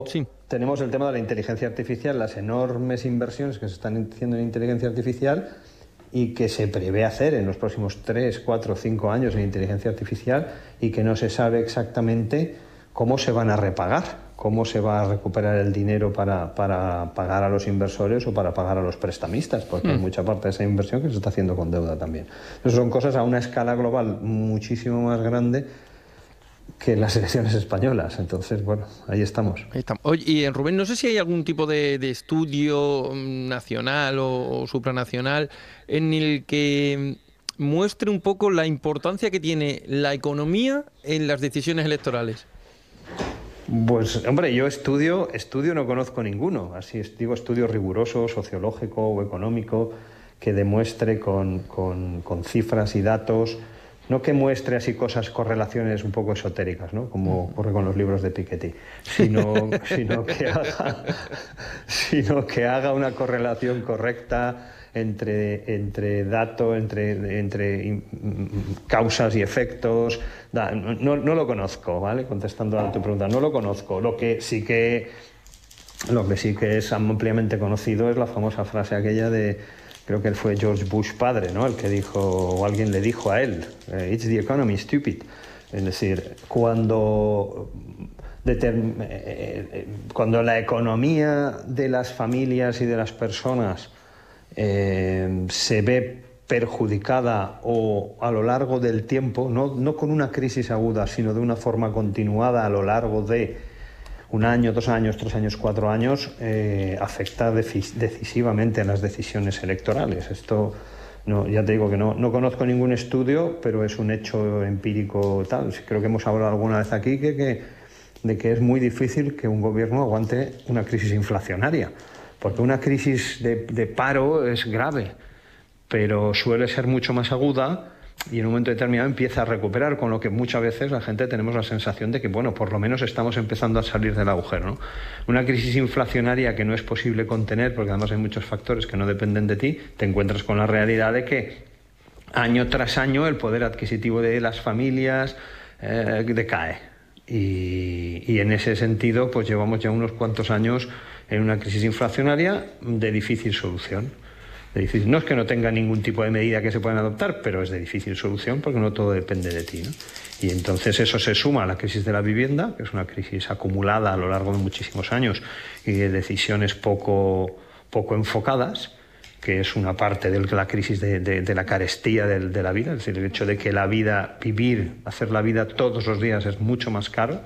Sí. tenemos el tema de la inteligencia artificial, las enormes inversiones que se están haciendo en inteligencia artificial y que se prevé hacer en los próximos 3, 4, 5 años en inteligencia artificial y que no se sabe exactamente cómo se van a repagar, cómo se va a recuperar el dinero para pagar a los inversores o para pagar a los prestamistas, porque hay mucha parte de esa inversión que se está haciendo con deuda también. Entonces son cosas a una escala global muchísimo más grande que las elecciones españolas. Entonces, bueno, ahí estamos. Ahí estamos. Oye, y Rubén, no sé si hay algún tipo de estudio nacional o supranacional en el que muestre un poco la importancia que tiene la economía en las decisiones electorales. Pues, hombre, yo estudio no conozco ninguno. Así digo, estudio riguroso, sociológico o económico, que demuestre con cifras y datos, no que muestre así cosas, correlaciones un poco esotéricas, ¿no? Como ocurre con los libros de Piketty, sino que haga una correlación correcta entre datos, entre causas y efectos. No lo conozco, ¿vale? Contestando a tu pregunta, no lo conozco. Lo que sí que es ampliamente conocido es la famosa frase aquella de, creo que fue George Bush padre, ¿no? El que dijo, o alguien le dijo a él, "It's the economy, stupid". Es decir, cuando la economía de las familias y de las personas se ve perjudicada o a lo largo del tiempo, no con una crisis aguda, sino de una forma continuada a lo largo de 1 año, 2 años, 3 años, 4 años, afecta decisivamente a las decisiones electorales. Esto, no, ya te digo que no conozco ningún estudio, pero es un hecho empírico tal. Creo que hemos hablado alguna vez aquí de que es muy difícil que un gobierno aguante una crisis inflacionaria, porque una crisis de paro es grave, pero suele ser mucho más aguda y en un momento determinado empieza a recuperar, con lo que muchas veces la gente tenemos la sensación de que, bueno, por lo menos estamos empezando a salir del agujero, ¿no? Una crisis inflacionaria que no es posible contener, porque además hay muchos factores que no dependen de ti, te encuentras con la realidad de que año tras año el poder adquisitivo de las familias decae. Y en ese sentido, pues llevamos ya unos cuantos años en una crisis inflacionaria de difícil solución. No es que no tenga ningún tipo de medida que se puedan adoptar, pero es de difícil solución porque no todo depende de ti, ¿no? Y entonces eso se suma a la crisis de la vivienda, que es una crisis acumulada a lo largo de muchísimos años y de decisiones poco enfocadas, que es una parte de la crisis de la carestía de la vida, es decir, el hecho de que hacer la vida todos los días es mucho más caro.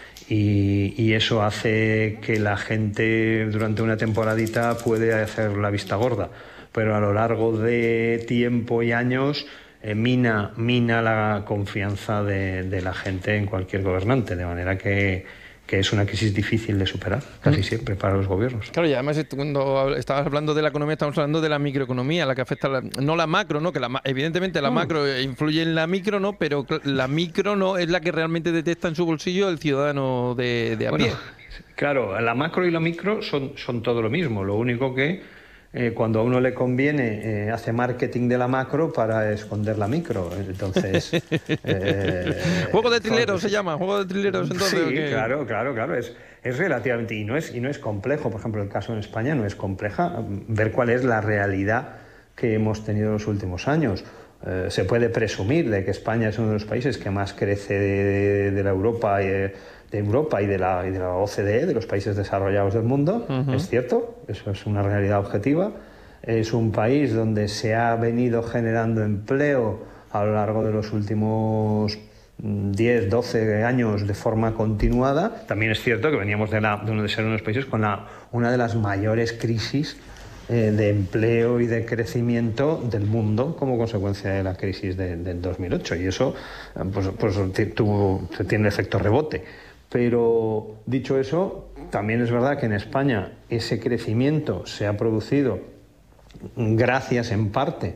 Y eso hace que la gente durante una temporadita puede hacer la vista gorda, pero a lo largo de tiempo y años mina la confianza de la gente en cualquier gobernante, de manera que es una crisis difícil de superar, casi siempre, para los gobiernos. Claro, y además cuando estabas hablando de la economía, estamos hablando de la microeconomía, la que afecta, no la macro, ¿no? Que evidentemente la macro influye en la micro, ¿no? Pero la micro no es la que realmente detecta en su bolsillo el ciudadano de a pie. Bueno, claro, la macro y la micro son todo lo mismo, lo único que cuando a uno le conviene hace marketing de la macro para esconder la micro. Entonces juego de trileros se llama, juego de trileros, entonces. Sí, claro, es relativamente, y no es complejo. Por ejemplo, el caso en España no es compleja ver cuál es la realidad que hemos tenido en los últimos años. Se puede presumir de que España es uno de los países que más crece de la Europa y de la OCDE, de los países desarrollados del mundo. Es cierto, eso es una realidad objetiva. Es un país donde se ha venido generando empleo a lo largo de los últimos 10, 12 años de forma continuada. También es cierto que veníamos de ser uno de los países con una de las mayores crisis de empleo y de crecimiento del mundo como consecuencia de la crisis del 2008, y eso pues tiene efecto rebote. Pero dicho eso, también es verdad que en España ese crecimiento se ha producido gracias en parte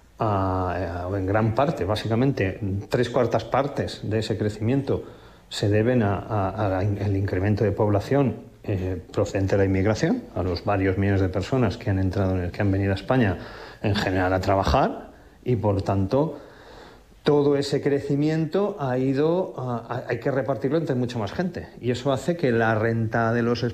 o en gran parte, básicamente 3/4 partes de ese crecimiento se deben al incremento de población procedente de la inmigración, a los varios millones de personas que han venido a España en general a trabajar, y por tanto todo ese crecimiento hay que repartirlo entre mucha más gente. Y eso hace que la renta de los